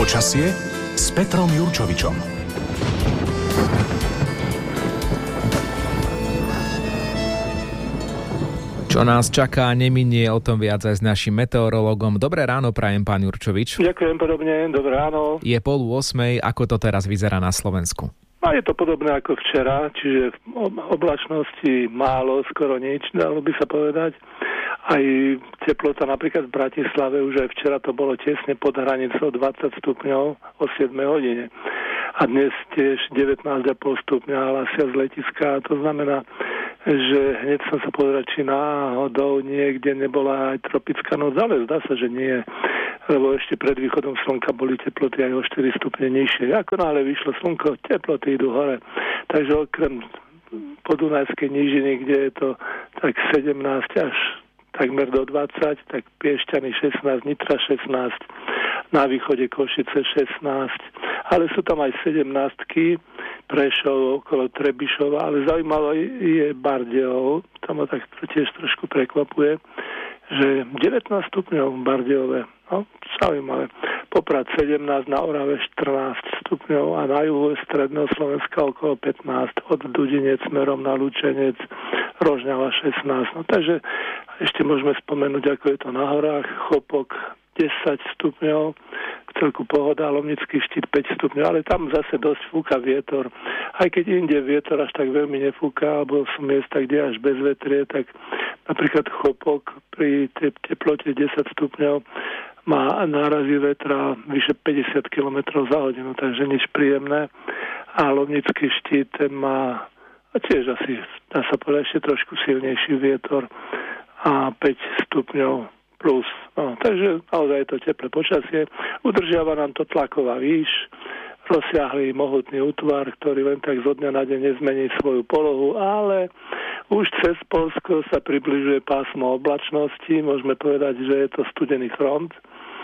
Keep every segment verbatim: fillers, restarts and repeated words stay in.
Počasie s Petrom Jurčovičom. Čo nás čaká, neminie, o tom viac aj s našim meteorológom. Dobré ráno prajem, pán Jurčovič. Ďakujem podobne, dobré ráno. Je pol ôsmej, ako to teraz vyzerá na Slovensku? A je to podobné ako včera, čiže oblačnosti málo, skoro nič, dalo by sa povedať. Aj teplota napríklad v Bratislave, už aj včera to bolo tesne pod hranicou dvadsať stupňov o siedmej hodine. A dnes tiež devätnásť celá päť stupňa hlasia z letiska. To znamená, že hneď som sa povedal, či náhodou niekde nebola aj tropická noc, ale zdá sa, že nie, lebo ešte pred východom slnka boli teploty aj o štyri stupne nižšie. Ako náhle vyšlo slnko, teploty idú hore. Takže okrem podunajskej nížiny, kde je to tak sedemnásť až takmer do dvadsať, tak Piešťany šestnásť, Nitra šestnásť, na východe Košice šestnásť, ale sú tam aj sedemnástky, Prešov, okolo Trebišova, ale zaujímavé je Bardejov, tam ma tak tiež trošku prekvapuje, že devätnásť stupňov v Bardejove, no, zaujímavé. Poprad sedemnásť, na Orave štrnásť stupňov a na juhu stredného Slovenska okolo pätnásť, od Dudinec smerom na Lučenec, Rožňava šestnásť. No, takže ešte môžeme spomenúť, ako je to na horách, Chopok desať stupňov, v celku pohoda, Lomnický štít päť stupňov, ale tam zase dosť fúka vietor. Aj keď inde vietor až tak veľmi nefúka, alebo sú miesta, kde až bez vetrie, tak napríklad Chopok pri teplote desať stupňov má nárazy vetra vyše päťdesiat kilometrov za hodinu, takže nič príjemné. A Lomnický štít ten má a tiež asi, dá sa povedať, ešte trošku silnejší vietor a päť stupňov plus. No, takže naozaj je to teplé počasie. Udržiava nám to tlaková výš, rozsiahlý mohutný útvar, ktorý len tak zo dňa na deň nezmení svoju polohu, ale už cez Poľsko sa približuje pásmo oblačnosti. Môžeme povedať, že je to studený front.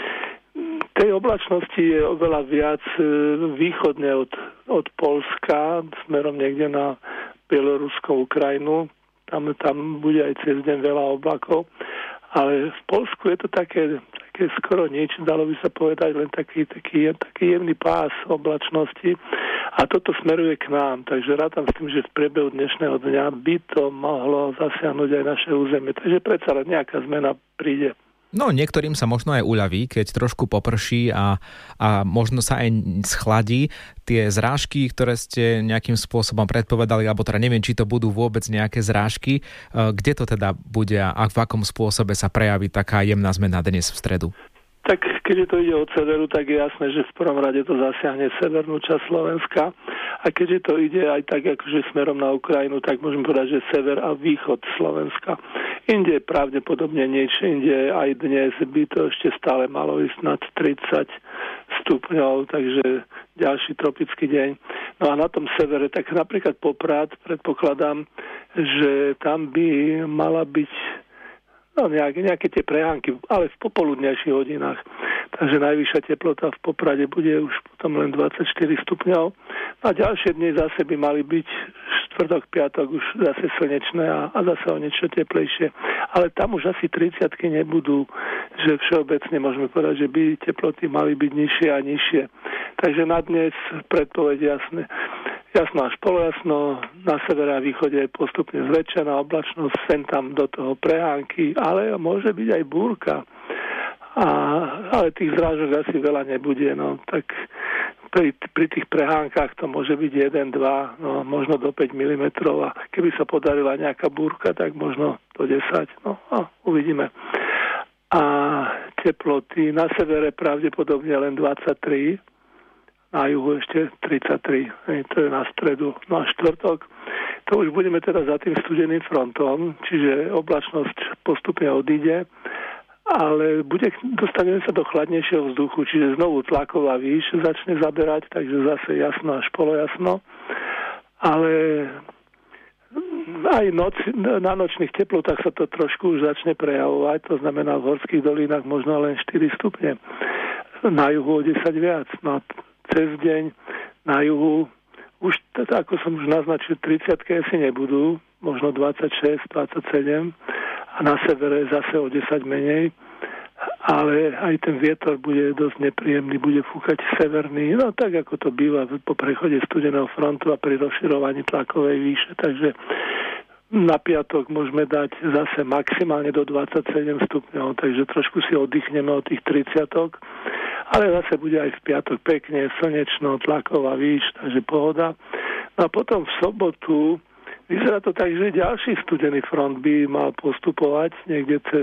Tej oblačnosti je oveľa viac východne od, od Poľska, smerom niekde na Bielorusko, Ukrajinu. Tam, tam bude aj cez deň veľa oblakov. Ale v Poľsku je to také, také skoro nič, dalo by sa povedať, len taký, taký, taký jemný pás oblačnosti. A toto smeruje k nám, takže rátam s tým, že v priebehu dnešného dňa by to mohlo zasiahnuť aj naše územie. Takže predsa len nejaká zmena príde. No, niektorým sa možno aj uľaví, keď trošku poprší a, a možno sa aj schladí. Tie zrážky, ktoré ste nejakým spôsobom predpovedali, alebo teda neviem, či to budú vôbec nejaké zrážky, kde to teda bude a v akom spôsobe sa prejaví taká jemná zmena dnes v stredu? Tak keďže to ide od severu, tak je jasné, že v prvom rade to zasiahne severnú časť Slovenska. A keďže to ide aj tak, akože smerom na Ukrajinu, tak môžem povedať, že sever a východ Slovenska. Inde pravdepodobne nič, inde aj dnes by to ešte stále malo ísť nad tridsať stupňov, takže ďalší tropický deň. No a na tom severe, tak napríklad Poprad, predpokladám, že tam by mala byť no nejaké, nejaké tie prehánky, ale v popoludnejších hodinách. Takže najvyššia teplota v Poprade bude už potom len dvadsaťštyri stupňov. A ďalšie dni zase by mali byť štvrtok, piatok už zase slnečné a, a zase o niečo teplejšie. Ale tam už asi tridsiatky nebudú, že všeobecne môžeme povedať, že by teploty mali byť nižšie a nižšie. Takže na dnes predpoveď jasné. Jasno až polojasno, na severe a východe je postupne zväčšená oblačnosť, sem tam do toho prehánky, ale môže byť aj búrka. A, ale tých zrážok asi veľa nebude, no tak pri, pri tých prehánkach to môže byť jeden, dva, no možno do päť milimetrov a keby sa podarila nejaká búrka, tak možno do desať, no a uvidíme. A teploty na severe pravdepodobne len dvadsaťtri, na juhu ešte tridsaťtri, to je na stredu. No a štvrtok, to už budeme teda za tým studeným frontom, čiže oblačnosť postupne odíde, ale bude, dostaneme sa do chladnejšieho vzduchu, čiže znovu tlaková výš začne zaberať, takže zase jasno až polojasno. Ale aj noc, na nočných teplotách sa to trošku už začne prejavovať, to znamená v horských dolínach možno len štyri stupne, na juhu o desať viac. No cez deň na juhu už, teda, ako som už naznačil, tridsiatky asi nebudú, možno dvadsaťšesť, dvadsaťsedem a na severe zase o desať menej. ale aj ten vietor bude dosť nepríjemný, bude fúkať severný, no tak ako to býva po prechode studeného frontu a pri rozširovaní tlakovej výše, takže na piatok môžeme dať zase maximálne do dvadsaťsedem stupňov, takže trošku si oddychneme od tých tridsiatok, ale zase bude aj v piatok pekne, slnečno, tlaková výš, takže pohoda. No a potom v sobotu vyzerá to tak, že ďalší studený front by mal postupovať niekde cez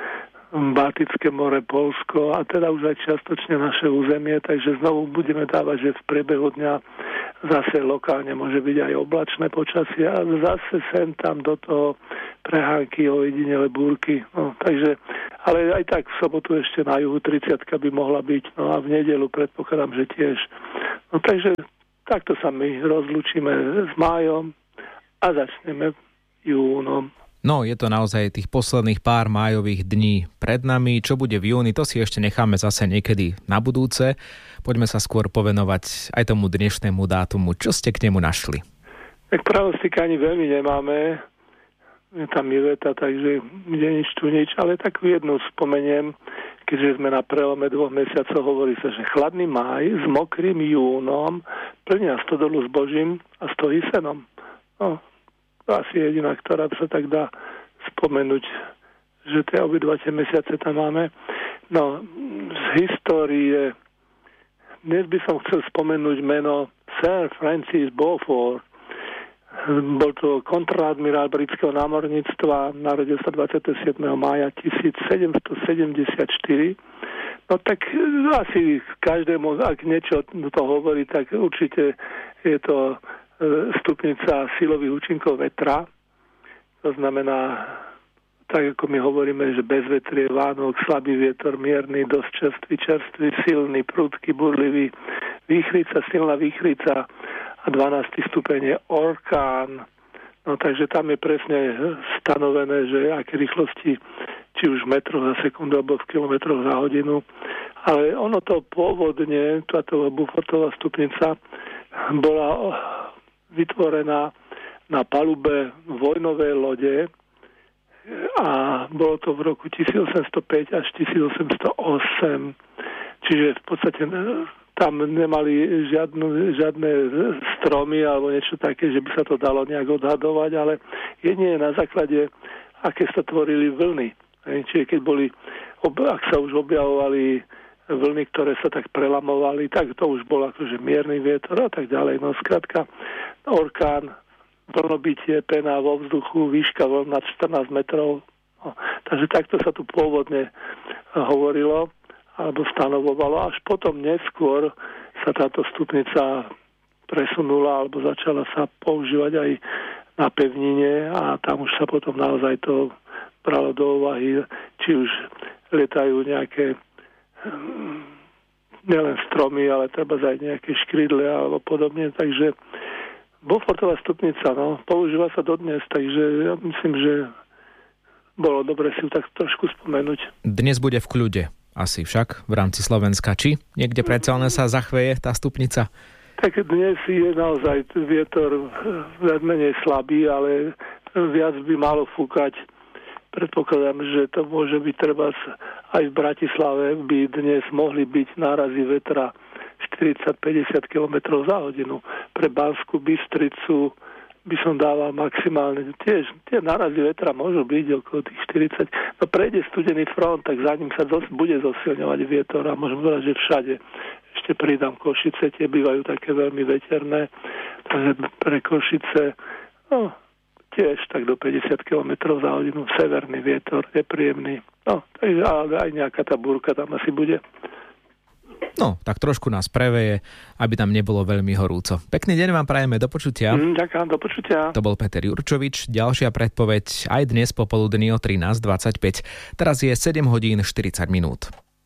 Baltické more, Poľsko a teda už aj čiastočne naše územie, takže znovu budeme dávať, že v priebehu dňa zase lokálne môže byť aj oblačné počasie a zase sem tam do toho prehánky, ojedinele búrky. No, takže, ale aj tak v sobotu ešte na juhu tridsiatka by mohla byť, no a v nedeľu predpokladám, že tiež. No takže takto sa my rozlúčime s májom a začneme júnom. No, je to naozaj tých posledných pár májových dní pred nami. Čo bude v júni, to si ešte necháme zase niekedy na budúce. Poďme sa skôr povenovať aj tomu dnešnému dátumu. Čo ste k nemu našli? Tak pravostika ani veľmi nemáme. Je tam Iveta, takže kde nič tu nič. Ale takú jednu spomeniem, keďže sme na prelome dvoch mesiacov, hovorí sa, že chladný máj s mokrým júnom plnia stodolu s Božím a stojí senom. No, asi jediná, ktorá sa tak dá spomenúť, že tie obidva tie mesiace tam máme. No, z histórie dnes by som chcel spomenúť meno Sir Francis Beaufort. Bol to kontraadmirál britského námorníctva, narodil sa dvadsiateho siedmeho mája tisícsedemstosedemdesiatštyri. No tak asi každému, ak niečo to hovorí, tak určite je to stupnica silových účinkov vetra. To znamená, tak ako my hovoríme, že bezvetrie, Vánok, slabý vietor, mierny, dosť čerstvý, čerstvý, silný, prudký, burlivý, výchrica, silná výchrica a dvanásty stupeň je orkán. No takže tam je presne stanovené, že aké rýchlosti, či už v metroch za sekundu alebo v kilometroch za hodinu. Ale ono to pôvodne, táto Beaufortová stupnica bola vytvorená na palube vojnovej lode a bolo to v roku tisícosemstopäť až tisícosemstoosem. Čiže v podstate tam nemali žiadne, žiadne stromy alebo niečo také, že by sa to dalo nejak odhadovať, ale jedine na základe, aké sa tvorili vlny. Čiže keď boli, ak sa už objavovali vlny, ktoré sa tak prelamovali, tak to už bol akože mierny vietor a tak ďalej. No skrátka, orkán, vlnobytie, pena vo vzduchu, výška vln nad štrnásť metrov. No, takže takto sa tu pôvodne hovorilo alebo stanovovalo. Až potom neskôr sa táto stupnica presunula alebo začala sa používať aj na pevnine a tam už sa potom naozaj to bralo do úvahy, či už lietajú nejaké nielen stromy, ale treba aj nejaké škrydle alebo podobne, takže Beaufortová stupnica, no, používa sa dodnes, takže ja myslím, že bolo dobre si ju tak trošku spomenúť. Dnes bude v kľude, asi však, v rámci Slovenska, či niekde predsa len sa zachveje tá stupnica? Tak dnes je naozaj vietor viac menej slabý, ale viac by malo fúkať. Predpokladám, že to môže byť treba aj v Bratislave by dnes mohli byť nárazy vetra štyridsať päťdesiat kilometrov za hodinu. Pre Banskú Bystricu by som dával maximálne. Tiež tie nárazy vetra môžu byť okolo tých štyridsať. No prejde studený front, tak za ním sa dos- bude zosilňovať vietor a môžem povedať, že všade. Ešte pridám Košice, tie bývajú také veľmi veterné. Takže pre Košice, no, tiež tak do päťdesiat kilometrov za hodinu. Severný vietor, nepríjemný. No, takže ale aj nejaká tá búrka tam asi bude. No, tak trošku nás preveje, aby tam nebolo veľmi horúco. Pekný deň vám prajeme, do počutia. Mm, ďakujem, do počutia. To bol Peter Jurčovič, ďalšia predpoveď aj dnes popoludní o trinásť dvadsaťpäť. Teraz je sedem hodín štyridsať minút.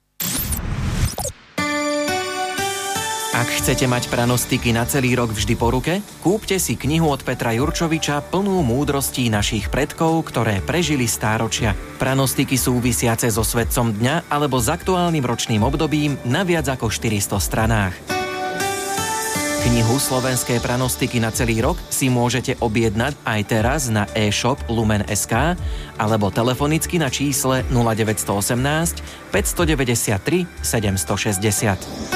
Ak chcete mať pranostiky na celý rok vždy po ruke, kúpte si knihu od Petra Jurčoviča plnú múdrostí našich predkov, ktoré prežili stáročia. Pranostiky súvisiace so svetcom dňa alebo s aktuálnym ročným obdobím na viac ako štyristo stranách. Knihu Slovenské pranostiky na celý rok si môžete objednať aj teraz na e-shop lumen bodka es ká alebo telefonicky na čísle nula deväť jedna osem päť deväť tri sedem šesť nula.